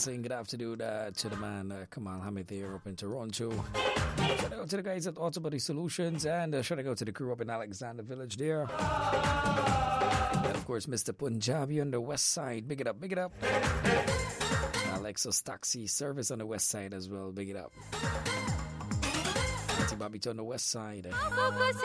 saying good afternoon to the man Kamal Hamid there up in Toronto. Shout out to the guys at Autobody Solutions and shout out to the crew up in Alexander Village there. And of course, Mr. Punjabi on the west side. Big it up, big it up. Lexus Taxi Service on the west side as well. Big it up. Auntie Bobby on the west side.